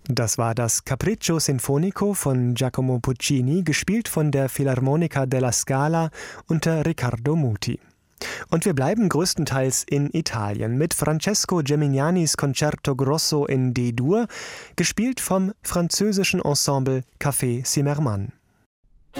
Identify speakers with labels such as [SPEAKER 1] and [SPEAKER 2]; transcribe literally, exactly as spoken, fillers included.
[SPEAKER 1] Das war das Capriccio Sinfonico von Giacomo Puccini, gespielt von der Filarmonica della Scala unter Riccardo Muti. Und wir bleiben größtenteils in Italien mit Francesco Geminianis Concerto Grosso in D-Dur, gespielt vom französischen Ensemble Café Zimmermann.